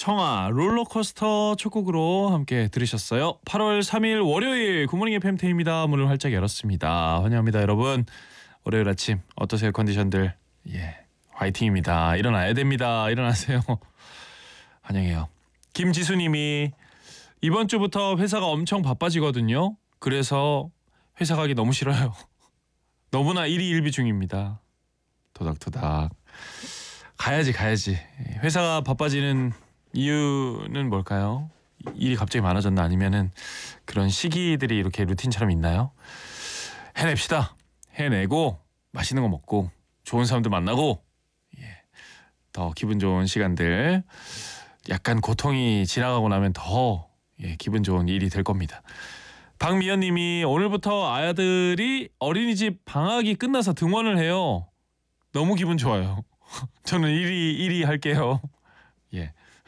청아 롤러코스터 첫 곡으로 함께 들으셨어요. 8월 3일 월요일 굿모닝 FM 태입니다. 문을 활짝 열었습니다. 환영합니다 여러분. 월요일 아침 어떠세요 컨디션들? 예, 화이팅입니다. 일어나야 됩니다. 일어나세요. 환영해요. 김지수님이 이번 주부터 회사가 엄청 바빠지거든요. 그래서 회사 가기 너무 싫어요. 너무나 일이 일비 중입니다. 도닥도닥. 가야지. 회사가 바빠지는 이유는 뭘까요? 일이 갑자기 많아졌나 아니면은 그런 시기들이 이렇게 루틴처럼 있나요? 해냅시다. 해내고 맛있는 거 먹고 좋은 사람들 만나고 더 기분 좋은 시간들, 약간 고통이 지나가고 나면 더 기분 좋은 일이 될 겁니다. 박미연님이 오늘부터 아들이 어린이집 방학이 끝나서 등원을 해요. 너무 기분 좋아요. 저는 일이 할게요. 예.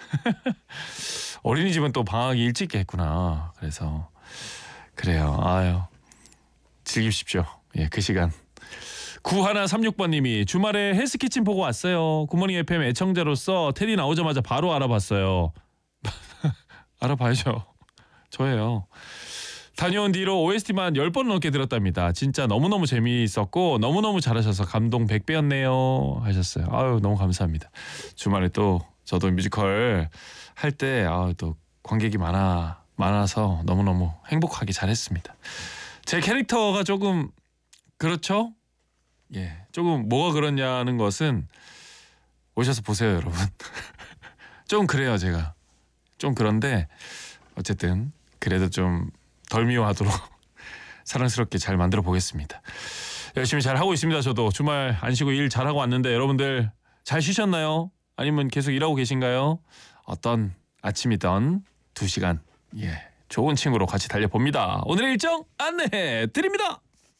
어린이집은 또 방학이 일찍 했구나. 그래서 그래요. 아유, 즐기십시오. 예, 그 시간. 9136번님이 주말에 헬스키친 보고 왔어요. 굿모닝 FM 애청자로서 테디 나오자마자 바로 알아봤어요. 알아봐야죠. 저예요. 다녀온 뒤로 OST만 10번 넘게 들었답니다. 진짜 너무너무 재미있었고 너무너무 잘하셔서 감동 100배였네요 하셨어요. 아유, 너무 감사합니다. 주말에 또 저도 뮤지컬 할 때 또 관객이 많아서 너무너무 행복하게 잘했습니다. 제 캐릭터가 조금 그렇죠? 예, 조금 뭐가 그렇냐는 것은 오셔서 보세요 여러분. 좀 그래요. 제가 좀 그런데 어쨌든 그래도 좀 덜 미워하도록 사랑스럽게 잘 만들어 보겠습니다. 열심히 잘 하고 있습니다. 저도 주말 안 쉬고 일 잘하고 왔는데 여러분들 잘 쉬셨나요? 아니면 계속 일하고 계신가요? 어떤 아침이든 2시간 좋은 친구로 같이 달려봅니다. 오늘의 일정 안내해 드립니다.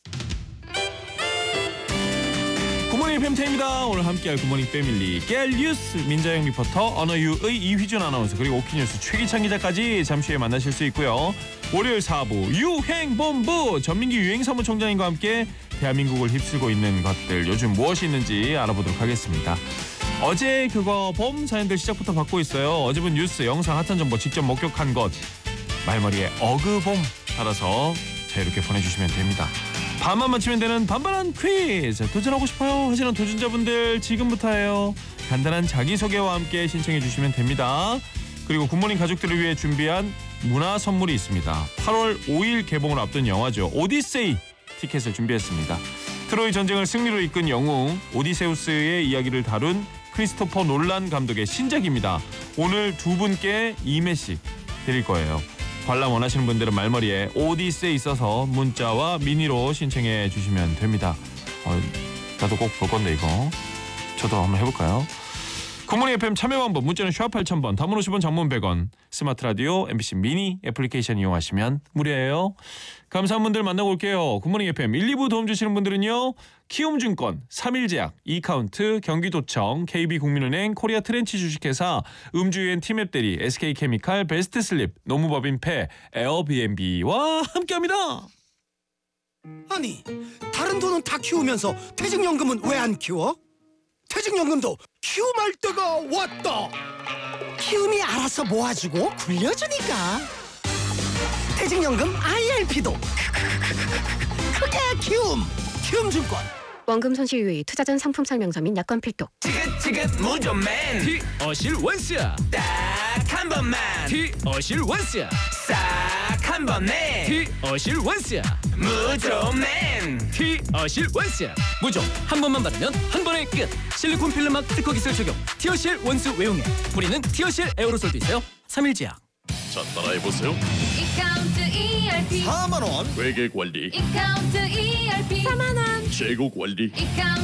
굿모닝 팬테입니다. 오늘 함께할 굿모닝 패밀리 깰뉴스 민자영 리포터, 언어유의 이휘준 아나운서, 그리고 오키뉴스 최기찬 기자까지 잠시 후에 만나실 수 있고요. 월요일 4부 유행본부 전민기 유행사무총장님과 함께 대한민국을 휩쓸고 있는 것들, 요즘 무엇이 있는지 알아보도록 하겠습니다. 어제 그거 봄 사연들 시작부터 받고 있어요. 어제 본 뉴스, 영상, 핫한 정보, 직접 목격한 것, 말머리에 어그봄 달아서 자유롭게 보내주시면 됩니다. 반만 맞히면 되는 반반한 퀴즈, 도전하고 싶어요 하시는 도전자분들 지금부터예요. 간단한 자기소개와 함께 신청해 주시면 됩니다. 그리고 굿모닝 가족들을 위해 준비한 문화 선물이 있습니다. 8월 5일 개봉을 앞둔 영화죠. 오디세이 티켓을 준비했습니다. 트로이 전쟁을 승리로 이끈 영웅 오디세우스의 이야기를 다룬 크리스토퍼 놀란 감독의 신작입니다. 오늘 두 분께 2매씩 드릴 거예요. 관람 원하시는 분들은 말머리에 오디세이 써서 문자와 미니로 신청해 주시면 됩니다. 나도 꼭 볼 건데 이거. 저도 한번 해볼까요? 굿모닝 FM 참여 방법, 문자는 샵 8000번, 단문 50원, 장문 100원, 스마트 라디오 MBC 미니 애플리케이션 이용하시면 무료예요. 감사한 분들 만나고 올게요. 굿모닝 FM 1, 2부 도움 주시는 분들은요. 키움증권, 3일제약, 이카운트, 경기도청, KB국민은행, 코리아 트렌치 주식회사, 음주유엔 티맵대리, SK케미칼, 베스트슬립, 노무법인패, 에어비앤비와 함께합니다. 아니, 다른 돈은 다 키우면서 퇴직연금은 왜 안 키워? 퇴직연금도 키움할 때가 왔다. 키움이 알아서 모아주고 굴려주니까. 퇴직연금 IRP도 그게 키움증권. 원금 손실 유의, 투자 전 상품 설명서 및 약관 필독. 지긋지긋 무조맨 티어실 원스 딱 한 번만 티어실 원스 싹 한 번에 티어실 원스 무조맨 티어실 원스 무조 한 번만 바르면 한 번에 끝. 실리콘 필름막 특허 기술 적용. 티어실 원스 외용액. 뿌리는 티어실 에어로솔도 있어요. 3일제약. 자, 따라해보세요. 이카운트 ERP 4만원. 회계관리, 이카운트 ERP 4만원. 재고관리, 이카운트